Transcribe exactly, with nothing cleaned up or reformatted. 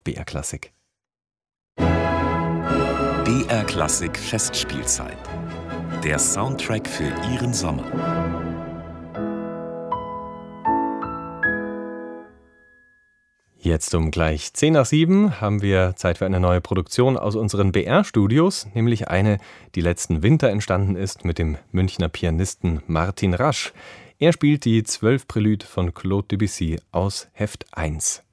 B R Klassik. B R Klassik Festspielzeit. Der Soundtrack für Ihren Sommer. Jetzt um gleich zehn nach sieben haben wir Zeit für eine neue Produktion aus unseren B R-Studios, nämlich eine, die letzten Winter entstanden ist mit dem Münchner Pianisten Martin Rasch. Er spielt die Zwölf Prélude von Claude Debussy aus Heft eins.